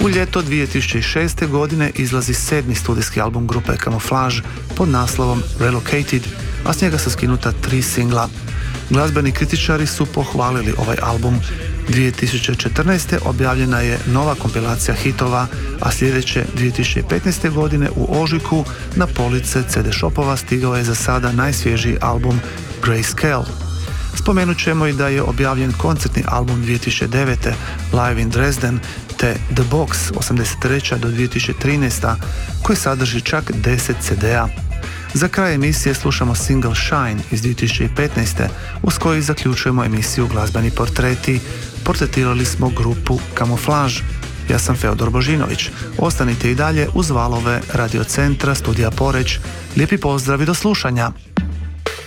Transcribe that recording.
U ljeto 2006. godine izlazi 7. studijski album grupe Camouflage pod naslovom Relocated, a s njega su skinuta 3 singla. Glazbeni kritičari su pohvalili ovaj album. 2014. objavljena je nova kompilacija hitova, a sljedeće 2015. godine u ožujku na police CD shopova stigao je za sada najsvježiji album Grayscale. Spomenut ćemo i da je objavljen koncertni album 2009. Live in Dresden te The Box 83. do 2013. koji sadrži čak 10 CD-a. Za kraj emisije slušamo single Shine iz 2015. uz koji zaključujemo emisiju Glazbeni portreti. Portretirali smo grupu Camouflage. Ja sam Feodor Božinović. Ostanite i dalje uz valove Radio Centra Studija Poreć. Lijepi pozdrav i do slušanja!